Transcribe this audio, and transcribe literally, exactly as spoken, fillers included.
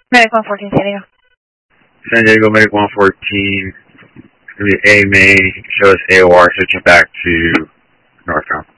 Medic one fourteen, San Diego. San Diego, Medic one fourteen. It's going to be A main. Show us A O R switching back to northbound.